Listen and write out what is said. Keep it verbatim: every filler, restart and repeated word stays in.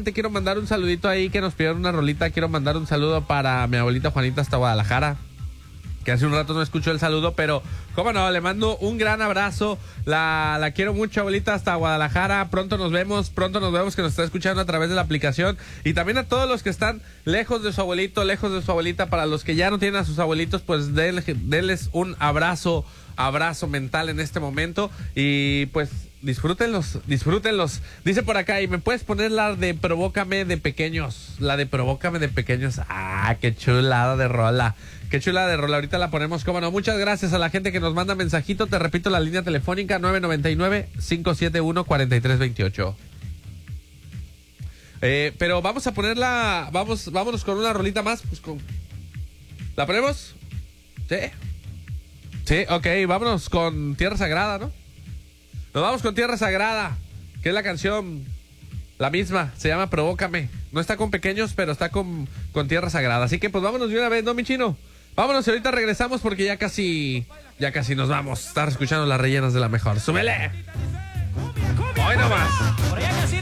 rápidamente quiero mandar un saludito ahí que nos pidieron una rolita. Quiero mandar un saludo para mi abuelita Juanita hasta Guadalajara, que hace un rato no escuchó el saludo, pero cómo no, le mando un gran abrazo. La, la quiero mucho, abuelita, hasta Guadalajara. Pronto nos vemos, pronto nos vemos, que nos está escuchando a través de la aplicación. Y también a todos los que están lejos de su abuelito, lejos de su abuelita. Para los que ya no tienen a sus abuelitos, pues denles, denles un abrazo, abrazo mental en este momento. Y pues disfrútenlos, disfrútenlos. Dice por acá, y me puedes poner la de Provócame de Pequeños. La de Provócame de Pequeños. Ah, qué chulada de rola. Qué chula de rola, ahorita la ponemos, cómo no. Muchas gracias a la gente que nos manda mensajito. Te repito, la línea telefónica nueve nueve nueve, cinco siete uno, cuatro tres dos ocho. Eh, pero vamos a ponerla, vamos, vámonos con una rolita más. Pues con... ¿La ponemos? Sí. Sí, ok, vámonos con Tierra Sagrada, ¿no? Nos vamos con Tierra Sagrada, que es la canción, la misma, se llama Provócame. No está con Pequeños, pero está con, con Tierra Sagrada. Así que pues vámonos de una vez, ¿no, mi chino? Vámonos y ahorita regresamos porque ya casi, ya casi nos vamos a estar escuchando las rellenas de la mejor. ¡Súbele! ¡Hoy nomás!